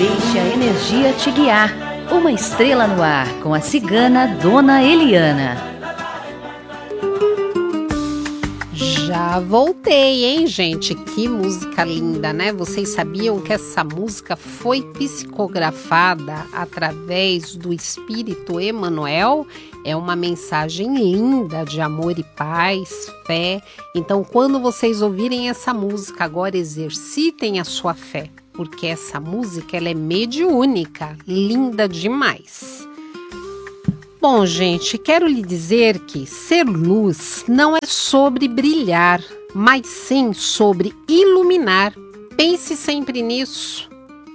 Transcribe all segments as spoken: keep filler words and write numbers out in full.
Deixe a energia te guiar. Uma estrela no ar, com a cigana Dona Eliana. Já voltei, hein, gente? Que música linda, né? Vocês sabiam que essa música foi psicografada através do Espírito Emmanuel? É uma mensagem linda de amor e paz, fé. Então, quando vocês ouvirem essa música, agora exercitem a sua fé, porque essa música ela é mediúnica, linda demais. Bom, gente, quero lhe dizer que ser luz não é sobre brilhar, mas sim sobre iluminar. Pense sempre nisso.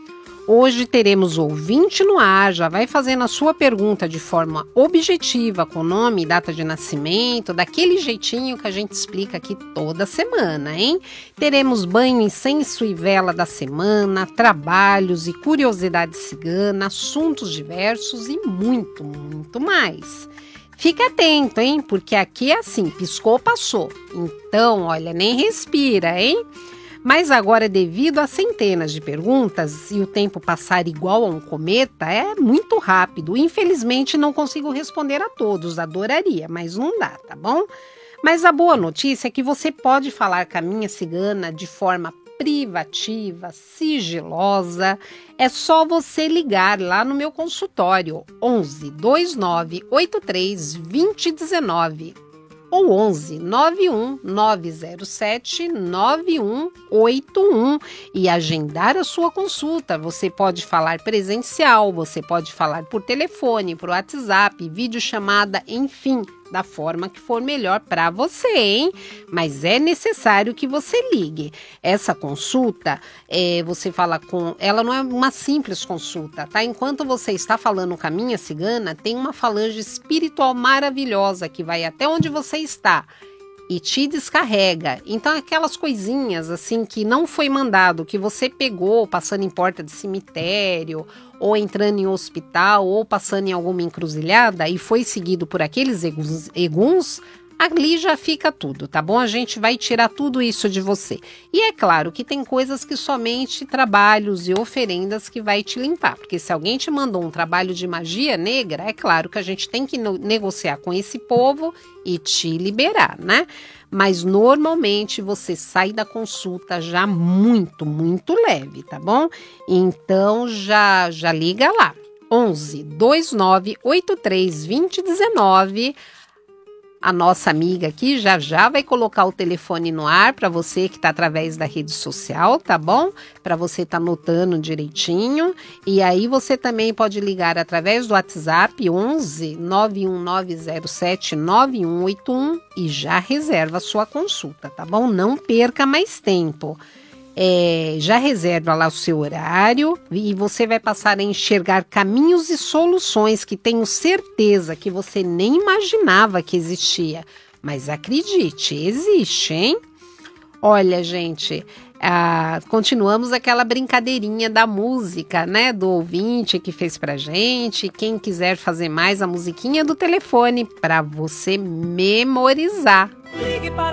Hoje teremos ouvinte no ar, já vai fazendo a sua pergunta de forma objetiva, com nome e data de nascimento, daquele jeitinho que a gente explica aqui toda semana, hein? Teremos banho, incenso e vela da semana, trabalhos e curiosidade cigana, assuntos diversos e muito, muito mais. Fique atento, hein? Porque aqui é assim, piscou, passou. Então, olha, nem respira, hein? Mas agora, devido a centenas de perguntas e o tempo passar igual a um cometa, é muito rápido. Infelizmente, não consigo responder a todos, adoraria, mas não dá, tá bom? Mas a boa notícia é que você pode falar com a minha cigana de forma privativa, sigilosa. É só você ligar lá no meu consultório, onze, vinte e nove, oitenta e três, vinte, dezenove. Ou onze, nove um nove zero sete, nove um oito um e agendar a sua consulta. Você pode falar presencial, você pode falar por telefone, por WhatsApp, videochamada, enfim, da forma que for melhor para você, hein? Mas é necessário que você ligue. Essa consulta, é, você fala com... Ela não é uma simples consulta, tá? Enquanto você está falando com a minha cigana, tem uma falange espiritual maravilhosa que vai até onde você está e te descarrega. Então, aquelas coisinhas assim que não foi mandado, que você pegou passando em porta de cemitério, ou entrando em hospital, ou passando em alguma encruzilhada e foi seguido por aqueles eguns, eguns, ali já fica tudo, tá bom? A gente vai tirar tudo isso de você. E é claro que tem coisas que somente trabalhos e oferendas que vai te limpar, porque se alguém te mandou um trabalho de magia negra, é claro que a gente tem que no- negociar com esse povo e te liberar, né? Mas normalmente você sai da consulta já muito, muito leve, tá bom? Então já, já liga lá, onze, vinte e nove, oitenta e três, vinte, dezenove. A nossa amiga aqui já já vai colocar o telefone no ar para você que está através da rede social, tá bom? Para você estar tá anotando direitinho. E aí você também pode ligar através do WhatsApp onze, nove um nove zero sete, nove um oito um e já reserva a sua consulta, tá bom? Não perca mais tempo. É, já reserva lá o seu horário e você vai passar a enxergar caminhos e soluções que tenho certeza que você nem imaginava que existia. Mas acredite, existe, hein? Olha, gente, ah, continuamos aquela brincadeirinha da música, né? Do ouvinte que fez pra gente. Quem quiser fazer mais, a musiquinha do telefone para você memorizar.